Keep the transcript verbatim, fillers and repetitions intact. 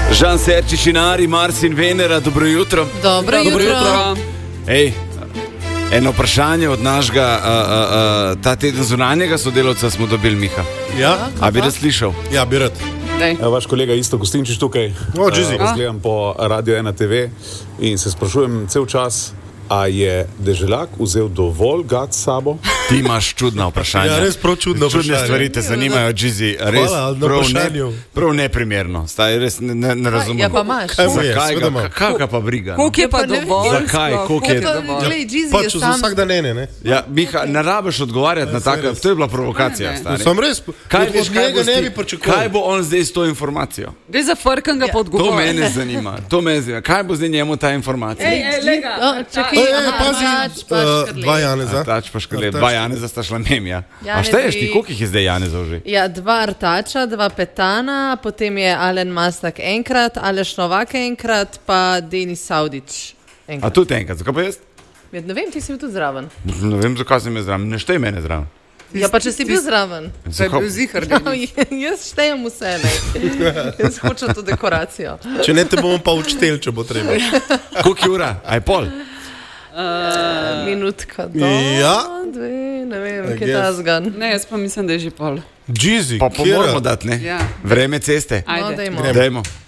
Žan Serčič in Ari, Mars in Venera, dobro jutro. Dobro, dobro jutro. jutro. Ej, eno vprašanje od našega a, a, a, ta teden zunanjega sodelavca smo dobili, Miha. Ja? A bi rad slišal? Ja, bi rad. Ja, vaš kolega Isto Gostinčič tukaj. O, Džizi. Uh, gledam po Radio ena te ve in se sprašujem cel čas, a je Deželak vzel dovolj gat s sabo? Ti imaš čudna vprašanja. Ja, res prav čudno vprašanje. Čudne stvari te zanimajo, Džizi. Res Hvala, na prav, vprašanju. ne, prav neprimerno. Staj, res ne, ne, ne razumem. Ja, pa imaš. Kaj mu je? Zakaj Seveda ga, imam. kaj ga pa briga? No? Koliko je pa dovolj? Zakaj? Koliko je dovolj? Glej, Džizi Pač je za sam... vsak dan ene, ne? Ja, Miha, ne rabiš odgovarjati na tako, to je bila provokacija, stari. Sam res, Kaj, od, veš, od kaj, njega boš ne ti- bi pričakoval. kaj bo on zdaj s to informacijo? Gre za frkan ga Ja. pa To odgovor. mene zanima. To mene zanima. Kaj bo zdaj njemu ta informacija? Ej, ej, lega. O, čakaj, Ej, ej, aha, pazi, pač, pač, uh, Škrlej. dva Janeza. Tač pa škrle, Artač. dva Janeza sta šla memja. A Janezi- šteješ ti, koliko jih je zdaj Janezov že? Ja, dva Artača, dva Petana, potem je Alen Mastak enkrat, Aleš Novak enkrat, pa Denis Saudič A enkrat. tudi enkrat, zakaj pa jaz? Ja, ne vem, ti si bil tudi zraven. Ne vem, zakaj sem jaz zraven. Ne štej mene zraven. Ja, pa če si bil zraven. To je bil zihar. Jaz štejem vse, ne. Jaz hočem to dekoracijo. Če ne, te bomo pa učtel, če bo treba. Koliko je ura? Aj pol? Minutka do, Ja. dve, ne vem, I kje guess. ta zgan. Ne, jaz pa mislim, da je že pol. Džizi, Pa pa kjera? moramo dati, ne? Ja. Vreme ceste. No, Ajde. dajmo. Gremo. Dajmo.